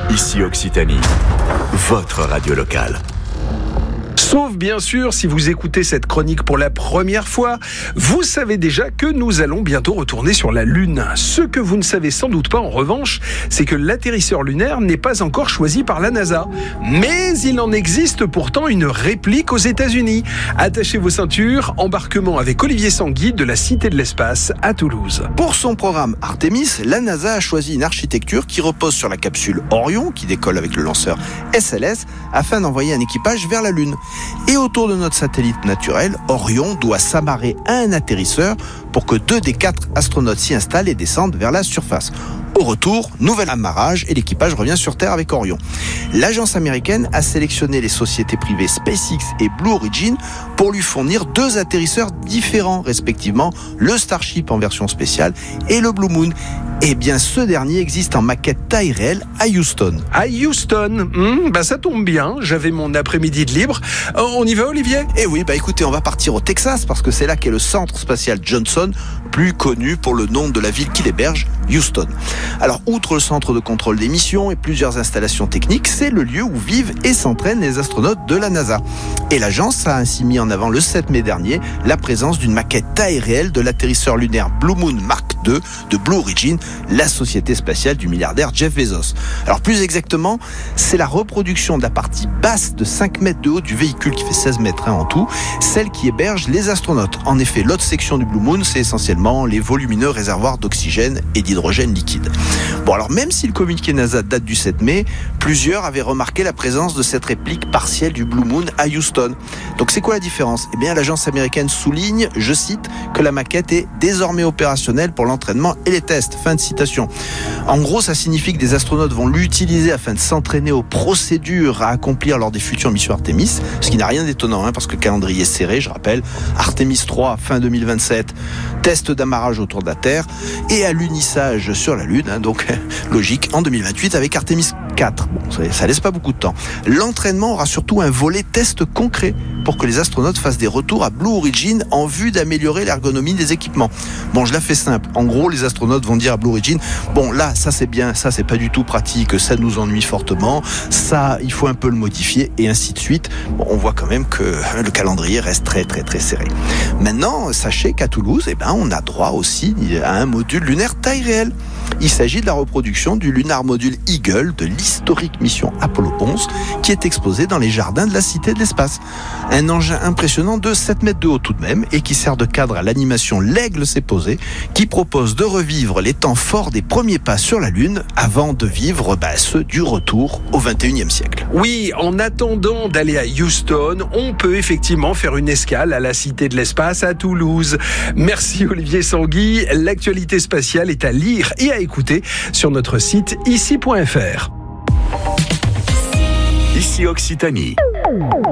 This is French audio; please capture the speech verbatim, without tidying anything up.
Ici Occitanie, votre radio locale. Sauf bien sûr, si vous écoutez cette chronique pour la première fois, vous savez déjà que nous allons bientôt retourner sur la Lune. Ce que vous ne savez sans doute pas en revanche, c'est que l'atterrisseur lunaire n'est pas encore choisi par la NASA. Mais il en existe pourtant une réplique aux États-Unis. Attachez vos ceintures, embarquement avec Olivier Sanguy de la Cité de l'Espace à Toulouse. Pour son programme Artemis, la NASA a choisi une architecture qui repose sur la capsule Orion, qui décolle avec le lanceur S L S, afin d'envoyer un équipage vers la Lune. Et autour de notre satellite naturel, Orion doit s'amarrer à un atterrisseur pour que deux des quatre astronautes s'y installent et descendent vers la surface. Au retour, nouvel amarrage et l'équipage revient sur Terre avec Orion. L'agence américaine a sélectionné les sociétés privées SpaceX et Blue Origin pour lui fournir deux atterrisseurs différents, respectivement le Starship en version spéciale et le Blue Moon. Eh bien, ce dernier existe en maquette taille réelle à Houston. À Houston, mmh, bah ça tombe bien, j'avais mon après-midi de libre. On y va, Olivier ? Eh oui, bah écoutez, on va partir au Texas parce que c'est là qu'est le centre spatial Johnson, plus connu pour le nom de la ville qui l'héberge, Houston. Alors, outre le centre de contrôle des missions et plusieurs installations techniques, c'est le lieu où vivent et s'entraînent les astronautes de la NASA. Et l'agence a ainsi mis en avant le sept mai dernier la présence d'une maquette taille réelle de l'atterrisseur lunaire Blue Moon Mark deux de Blue Origin, la société spatiale du milliardaire Jeff Bezos. Alors plus exactement, c'est la reproduction de la partie basse de cinq mètres de haut du véhicule qui fait seize mètres hein, en tout, celle qui héberge les astronautes. En effet, l'autre section du Blue Moon, c'est essentiellement les volumineux réservoirs d'oxygène et d'hydrogène liquide. Bon alors même si le communiqué NASA date du sept mai, plusieurs avaient remarqué la présence de cette réplique partielle du Blue Moon à Houston. Donc c'est quoi la différence ? Eh bien l'agence américaine souligne, je cite, que la maquette est désormais opérationnelle pour l'entraînement et les tests. Fin de citation. En gros, ça signifie que des astronautes vont l'utiliser afin de s'entraîner aux procédures à accomplir lors des futures missions Artemis, ce qui n'a rien d'étonnant, hein, parce que le calendrier est serré, je rappelle. Artemis trois, fin deux mille vingt-sept, test d'amarrage autour de la Terre et alunissage sur la Lune, hein, donc logique, en deux mille vingt-huit avec Artemis quatre. Bon, ça, ça laisse pas beaucoup de temps. L'entraînement aura surtout un volet test concret pour que les astronautes fassent des retours à Blue Origin en vue d'améliorer l'ergonomie des équipements. Bon, je la fais simple. En gros, les astronautes vont dire à Blue Origin, bon là, ça c'est bien, ça c'est pas du tout pratique, ça nous ennuie fortement, ça il faut un peu le modifier et ainsi de suite. Bon, on voit quand même que le calendrier reste très très très serré. Maintenant, sachez qu'à Toulouse, eh ben, on a droit aussi à un module lunaire taille réelle. Il s'agit de la reproduction du Lunar Module Eagle de l'historique mission Apollo onze qui est exposé dans les jardins de la Cité de l'Espace. Un engin impressionnant de sept mètres de haut tout de même et qui sert de cadre à l'animation L'Aigle s'est posé qui propose de revivre les temps forts des premiers pas sur la Lune avant de vivre bah, ceux du retour au vingt et unième siècle. Oui, en attendant d'aller à Houston, on peut effectivement faire une escale à la Cité de l'Espace à Toulouse. Merci Olivier Sanguy. L'actualité spatiale est à lire et à écouter sur notre site ici point f r. Ici Occitanie.